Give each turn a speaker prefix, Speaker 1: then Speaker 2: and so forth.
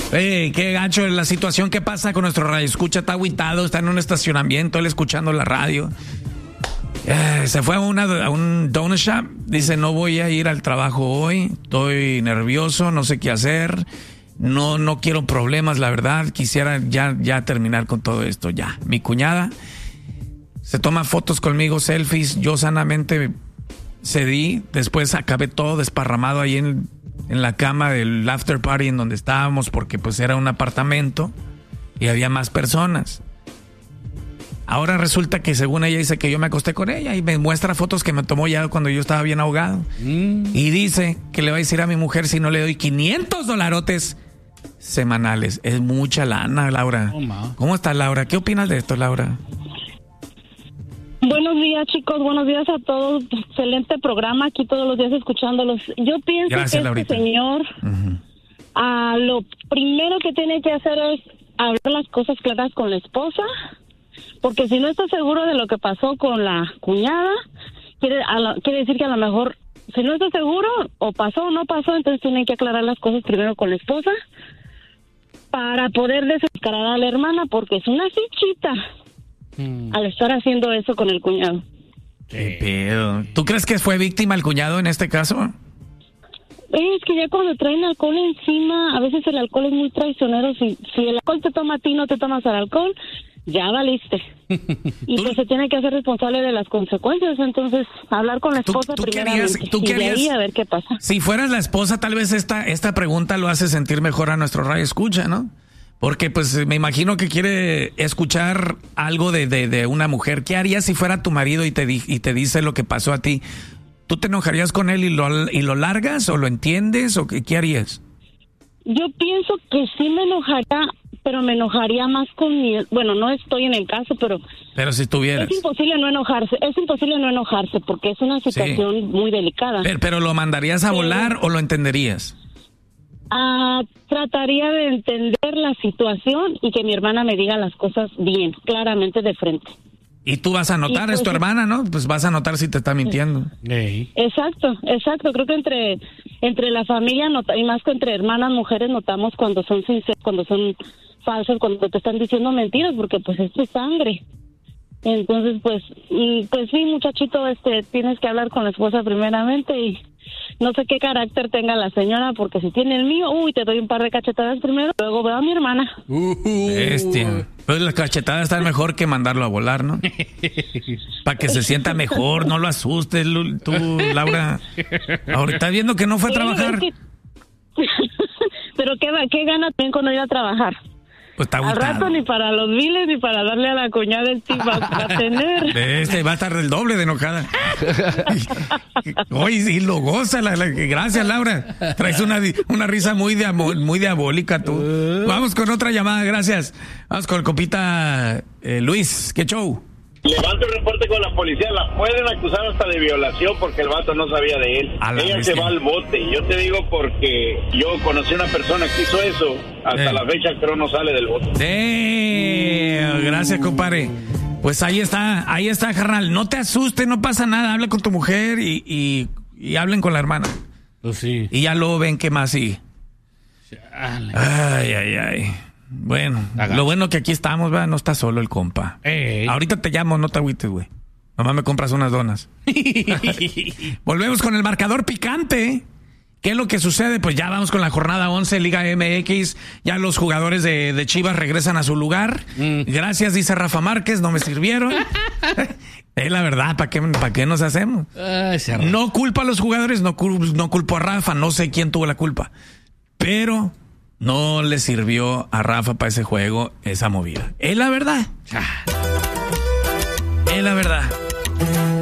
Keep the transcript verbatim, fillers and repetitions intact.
Speaker 1: Hey, qué gacho la situación que pasa con nuestro radio. Escucha, está agüitado, está en un estacionamiento, él escuchando la radio. Eh, se fue a, una, a un donut shop. Dice, no voy a ir al trabajo hoy. Estoy nervioso, no sé qué hacer. No, no quiero problemas, la verdad. Quisiera ya, ya terminar con todo esto, ya. Mi cuñada se toma fotos conmigo, selfies. Yo sanamente cedí. Después acabé todo desparramado ahí en, en la cama del after party en donde estábamos, porque pues era un apartamento y había más personas. Ahora resulta que según ella dice que yo me acosté con ella y me muestra fotos que me tomó ya cuando yo estaba bien ahogado. Mm. Y dice que le va a decir a mi mujer si no le doy quinientos dolarotes semanales. Es mucha lana, Laura. Oh, ¿cómo estás, Laura? ¿Qué opinas de esto, Laura?
Speaker 2: Buenos días, chicos. Buenos días a todos. Excelente programa aquí todos los días escuchándolos. Yo pienso Gracias, que Laurita. Este señor uh-huh. uh, lo primero que tiene que hacer es hablar las cosas claras con la esposa, porque si no está seguro de lo que pasó con la cuñada, quiere, a la, quiere decir que a lo mejor, si no está seguro, o pasó o no pasó, entonces tienen que aclarar las cosas primero con la esposa para poder desescarar a la hermana, porque es una fichita mm. al estar haciendo eso con el cuñado.
Speaker 1: ¿Qué pedo? ¿Tú crees que fue víctima el cuñado en este caso?
Speaker 2: Es que ya cuando traen alcohol encima, a veces el alcohol es muy traicionero. Si, si el alcohol te toma a ti, no te tomas al alcohol, ya valiste. Y pues se tiene que hacer responsable de las consecuencias. Entonces, hablar con la esposa
Speaker 1: ¿Tú, tú
Speaker 2: primeramente.
Speaker 1: Querías, ¿tú
Speaker 2: y
Speaker 1: querías,
Speaker 2: de ahí a ver qué pasa.
Speaker 1: Si fueras la esposa, tal vez esta, esta pregunta lo hace sentir mejor a nuestro radio escucha, ¿no? Porque pues me imagino que quiere escuchar algo de, de, de una mujer. ¿Qué harías si fuera tu marido y te, di, y te dice lo que pasó a ti? ¿Tú te enojarías con él y lo, y lo largas o lo entiendes o qué, qué harías?
Speaker 2: Yo pienso que sí me enojaría, pero me enojaría más con mi... Bueno, no estoy en el caso, pero...
Speaker 1: Pero si estuvieras...
Speaker 2: Es imposible no enojarse, es imposible no enojarse porque es una situación sí. muy delicada.
Speaker 1: Pero, pero ¿lo mandarías a volar pero, o lo entenderías?
Speaker 2: Uh, trataría de entender la situación y que mi hermana me diga las cosas bien, claramente de frente.
Speaker 1: Y tú vas a notar, pues, es tu hermana, ¿no? Pues vas a notar si te está mintiendo.
Speaker 2: Sí. Exacto, exacto. Creo que entre entre la familia nota, y más que entre hermanas mujeres notamos cuando son sinceras, cuando son falsas, cuando te están diciendo mentiras, porque pues es tu sangre. Entonces, pues, pues sí, muchachito, este, tienes que hablar con la esposa primeramente y no sé qué carácter tenga la señora, porque si tiene el mío, uy, te doy un par de cachetadas primero, luego veo a mi hermana.
Speaker 1: Uh, Bestia. Pues las cachetadas están mejor que mandarlo a volar, ¿no? Para que se sienta mejor, no lo asustes, tú, Laura. Ahora estás viendo que no fue a trabajar.
Speaker 2: Es que... Pero qué, qué gana también cuando iba a trabajar.
Speaker 1: Pues está
Speaker 2: al rato ni para los miles ni para darle a la cuñada el tip va a tener.
Speaker 1: Este va a estar el doble de enojada. Oye, sí, lo goza. La, la, gracias, Laura. Traes una, una risa muy, diamo, muy diabólica tú. Vamos con otra llamada, gracias. Vamos con el compita eh, Luis. ¿Qué show?
Speaker 3: Levanta un reporte con la policía, la pueden acusar hasta de violación porque el vato no sabía de él. Ella bestia. Se va al bote. Yo te digo porque yo conocí a una persona que hizo eso. Hasta eh. la fecha creo no sale del bote.
Speaker 1: Eh, gracias, compadre. Pues ahí está, ahí está, carnal. No te asustes, no pasa nada. Habla con tu mujer y, y, y hablen con la hermana.
Speaker 4: Pues sí.
Speaker 1: Y ya luego ven qué más sigue. Ay, ay, ay. Bueno, Haga. Lo bueno que aquí estamos, ¿verdad? No está solo el compa. Ey. Ahorita te llamo, no te agüites, güey. Mamá me compras unas donas. Volvemos con el marcador picante. ¿Qué es lo que sucede? Pues ya vamos con la jornada once, Liga M X. Ya los jugadores de, de Chivas regresan a su lugar. Mm. Gracias, dice Rafa Márquez, no me sirvieron. Es la verdad, ¿para qué, ¿para qué nos hacemos? Ay, no culpo a los jugadores, no, no culpo a Rafa, no sé quién tuvo la culpa. Pero... no le sirvió a Rafa para ese juego esa movida. Es la verdad. Es la verdad.